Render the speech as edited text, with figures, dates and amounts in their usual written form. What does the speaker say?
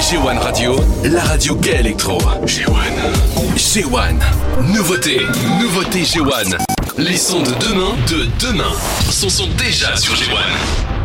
G1 Radio, la radio gay électro. G1. Nouveauté G1. Les sons de demain sont déjà sur G1.